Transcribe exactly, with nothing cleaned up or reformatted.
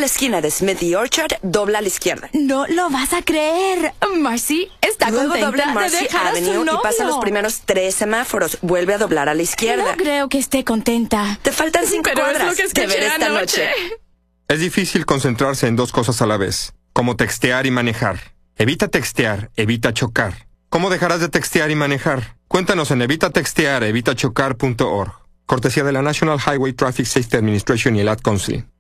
esquina de Smith y Orchard, dobla a la izquierda. No lo vas a creer. Marcy está Luego contenta dobla en de Marcy dejar a su Avenue y novio. pasa los primeros tres semáforos. Vuelve a doblar a la izquierda. No creo que esté contenta. Te faltan cinco Pero cuadras. es lo que Te escuché veré esta anoche. noche. Es difícil concentrarse en dos cosas a la vez, como textear y manejar. Evita textear, evita chocar. ¿Cómo dejarás de textear y manejar? Cuéntanos en evita textear evita chocar punto org. Cortesía de la National Highway Traffic Safety Administration y el Ad Council.